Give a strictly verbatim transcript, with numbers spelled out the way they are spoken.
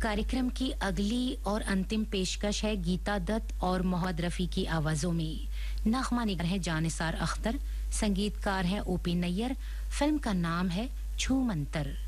कार्यक्रम की अगली और अंतिम पेशकश है गीता दत्त और मोहम्मद रफी की आवाजों में। नगमा निगार है जानिसार अख्तर, संगीतकार है ओपी नैयर। फिल्म का नाम है छू मंतर।